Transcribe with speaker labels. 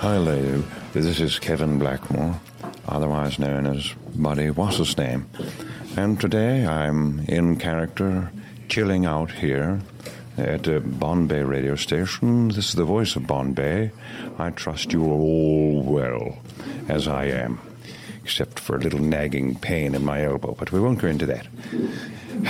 Speaker 1: Hello, this is Kevin Blackmore, otherwise known as Buddy What's-His-Name. And today I'm in character, chilling out here at Bombay radio station. This is the voice of Bombay. I trust you are all well, as I am, except for a little nagging pain in my elbow, but we won't go into that.